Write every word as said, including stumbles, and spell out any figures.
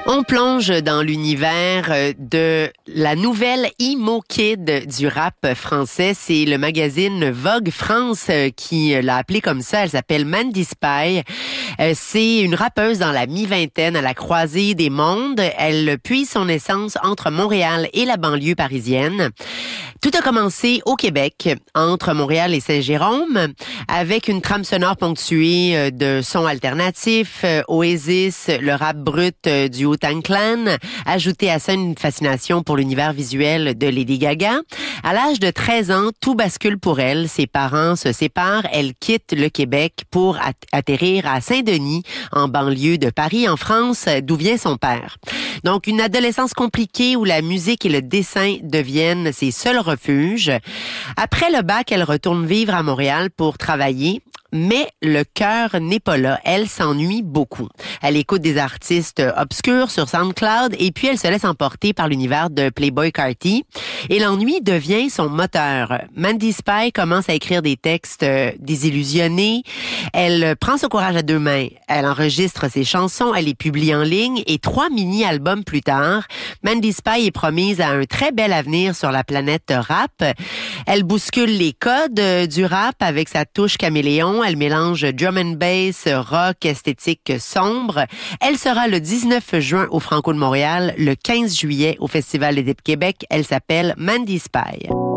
On plonge dans l'univers de la nouvelle emo kid du rap français. C'est le magazine Vogue France qui l'a appelée comme ça. Elle s'appelle Mandy Spy. C'est une rappeuse dans la mi-vingtaine à la croisée des mondes. Elle puise son essence entre Montréal et la banlieue parisienne. Tout a commencé au Québec, entre Montréal et Saint-Jérôme, avec une trame sonore ponctuée de sons alternatifs, Oasis, le rap brut du Wu-Tang Clan, ajouté à ça une fascination pour l'univers visuel de Lady Gaga. À l'âge de treize ans, tout bascule pour elle. Ses parents se séparent. Elle quitte le Québec pour at- atterrir à Saint-Denis, en banlieue de Paris, en France, d'où vient son père. Donc, une adolescence compliquée où la musique et le dessin deviennent ses seuls refuges. Après le bac, elle retourne vivre à Montréal pour travailler. Mais le cœur n'est pas là. Elle s'ennuie beaucoup. Elle écoute des artistes obscurs sur SoundCloud et puis elle se laisse emporter par l'univers de Playboi Carti. Et l'ennui devient son moteur. Mandy Spy commence à écrire des textes désillusionnés. Elle prend son courage à deux mains. Elle enregistre ses chansons, elle les publie en ligne et trois mini-albums plus tard, Mandy Spy est promise à un très bel avenir sur la planète rap. Elle bouscule les codes du rap avec sa touche caméléon. Elle mélange drum and bass, rock, esthétique sombre. Elle sera le dix-neuf juin au Franco de Montréal, le quinze juillet au Festival d'été de Québec. Elle s'appelle Mandy Spy.